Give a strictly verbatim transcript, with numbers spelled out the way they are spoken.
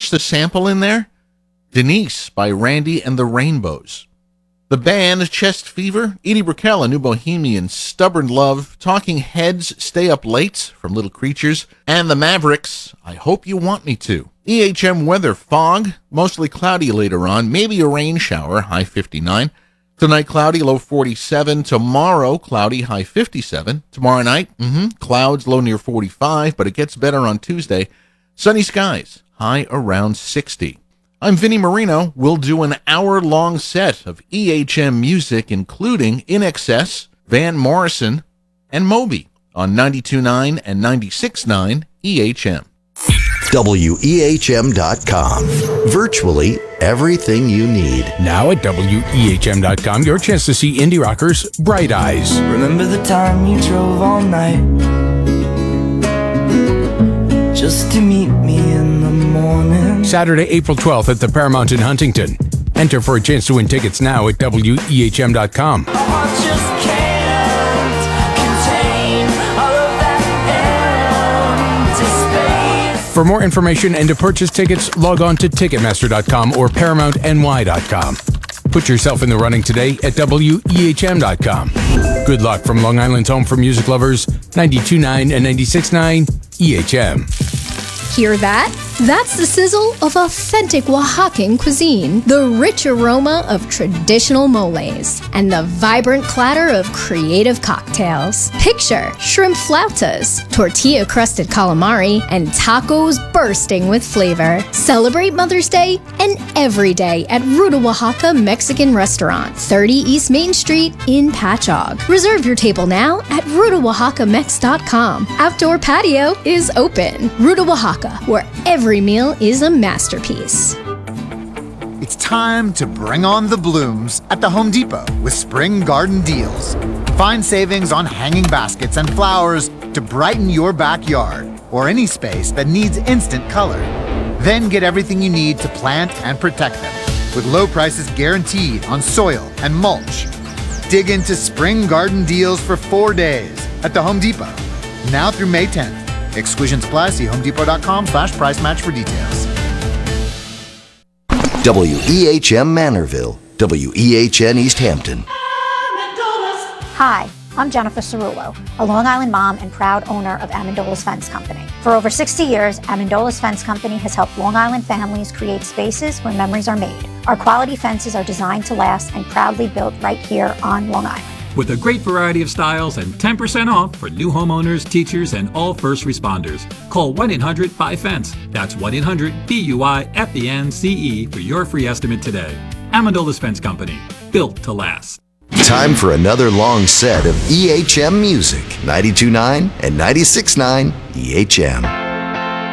catch the sample in there? Denise by Randy and the Rainbows. The Band, Chest Fever, Edie Brickell, A New Bohemian, Stubborn Love, Talking Heads, Stay Up Late from Little Creatures, and the Mavericks, I Hope You Want Me To. E H M weather, fog, mostly cloudy later on, maybe a rain shower, high fifty-nine. Tonight, cloudy, low forty-seven. Tomorrow, cloudy, high fifty-seven. Tomorrow night, mm-hmm, clouds, low near forty-five, but it gets better on Tuesday. Sunny skies, high around sixty. I'm Vinnie Marino. We'll do an hour-long set of E H M music, including In Excess, Van Morrison, and Moby on ninety-two point nine and ninety-six point nine E H M. W E H M dot com. Virtually everything you need. Now at W E H M dot com, your chance to see indie rockers Bright Eyes. Remember the time you drove all night just to meet me in the morning. Saturday, April twelfth at the Paramount in Huntington. Enter for a chance to win tickets now at W E H M dot com. My heart just can't contain all of that empty space. For more information and to purchase tickets, log on to Ticketmaster dot com or Paramount N Y dot com. Put yourself in the running today at W E H M dot com. Good luck from Long Island's home for music lovers, ninety-two point nine and ninety-six point nine E H M. Hear that? That's the sizzle of authentic Oaxacan cuisine, the rich aroma of traditional moles, and the vibrant clatter of creative cocktails. Picture shrimp flautas, tortilla-crusted calamari, and tacos bursting with flavor. Celebrate Mother's Day and every day at Ruta Oaxaca Mexican Restaurant, thirty East Main Street in Patchogue. Reserve your table now at ruta oaxaca mex dot com. Outdoor patio is open. Ruta Oaxaca, where every meal is a masterpiece. It's time to bring on the blooms at the Home Depot with spring garden deals. Find savings on hanging baskets and flowers to brighten your backyard or any space that needs instant color. Then get everything you need to plant and protect them with low prices guaranteed on soil and mulch. Dig into spring garden deals for four days at the Home Depot, now through May tenth. Exclusions apply. See homedepot.com slash price match for details. W E H M Manorville. W E H N East Hampton. Hi, I'm Jennifer Cerullo, a Long Island mom and proud owner of Amendola's Fence Company. For over sixty years, Amendola's Fence Company has helped Long Island families create spaces where memories are made. Our quality fences are designed to last and proudly built right here on Long Island. With a great variety of styles and ten percent off for new homeowners, teachers, and all first responders. Call one eight hundred B U Y FENCE. That's one eight hundred B U Y F E N C E for your free estimate today. Amendola's Fence Company, built to last. Time for another long set of E H M music. ninety-two point nine and ninety-six point nine E H M.